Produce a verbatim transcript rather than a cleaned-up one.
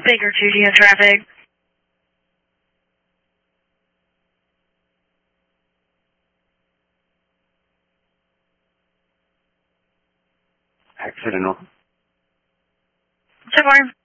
Baker two G in traffic. Accidental. ten four.